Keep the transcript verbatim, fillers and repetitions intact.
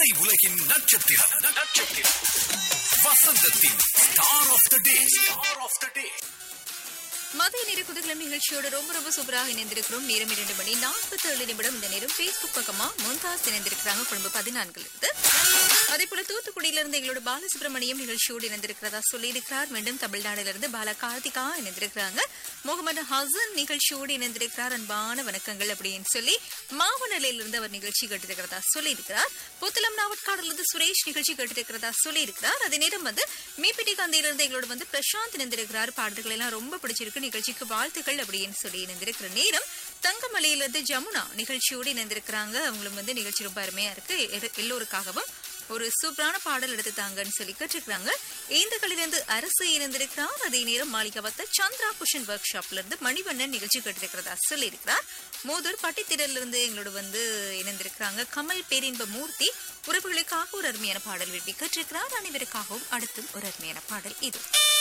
திரை உலகின் நட்சத்திரம் நட்சத்திரம் வசந்தத்தின் star of the day star of the டே. மதிய நேர குதகலம் நிகழ்ச்சியோட ரொம்ப ரொம்ப சூப்பராக இணைந்திருக்கிறோம். நேரம் இரண்டு மணி நாற்பத்தி ஏழு நிமிடம். இந்த நேரம் பேஸ்புக் பக்கமா முந்தாஸ் இணைந்திருக்கிறாங்க குடும்ப பதினான்குல இருந்து. அதே போல தூத்துக்குடியிலிருந்து எங்களோட பாலசுப்ரமணியம் நிகழ்ச்சியோடு இணைந்திருக்கிறதா சொல்லியிருக்கிறார். மீண்டும் தமிழ்நாட்டிலிருந்து பால கார்த்திகா இணைந்திருக்கிறாங்க. முகமது ஹசன் நிகழ்ச்சியோடு இணைந்திருக்கிறார். அன்பான வணக்கங்கள் அப்படின்னு சொல்லி மாவனலையிலிருந்து அவர் நிகழ்ச்சி கேட்டிருக்கிறதா சொல்லியிருக்கிறார். புத்தளம் நாவட்காடிலிருந்து சுரேஷ் நிகழ்ச்சி கேட்டிருக்கிறதா சொல்லியிருக்கிறார். அதே நேரம் வந்து மீபிடி கந்தையிலிருந்து எங்களோட வந்து பிரசாந்த் இணைந்திருக்கிறார். பாடல்கள் எல்லாம் ரொம்ப பிடிச்சிருக்கு, நிகழ்ச்சிக்கு வாழ்த்துக்கள் அப்படின்னு சொல்லி இணைந்திருக்கிற நேரம் தங்கமலையிலிருந்து ஜமுனா நிகழ்ச்சியோடு இணைந்திருக்கிறாங்க. அவங்களும் வந்து நிகழ்ச்சி ரொம்ப அருமையா இருக்கு, எல்லோருக்காகவும் ஒரு சூப்பரான பாடல் எடுத்து தாங்கன்னு சொல்லி கேட்டிருக்கிறாங்க. ஏந்தகளிலிருந்து அரசு இணைந்திருக்கிறார். அதே நேரம் மாளிகாவத்த சந்திரா குஷன் ஒர்க் ஷாப்ல இருந்து மணிவண்ணன் நிகழ்ச்சி கேட்டிருக்கிறதா சொல்லி இருக்கிறார். மூதூர் பட்டித்திடல இருந்து எங்களோட வந்து இணைந்திருக்கிறாங்க. கமல் பேரின்ப மூர்த்தி உறவுகளுக்காக ஒரு அருமையான பாடல் விரும்பி கேட்டிருக்கிறார். அனைவருக்காகவும் அடுத்தும் ஒரு அருமையான பாடல் இது.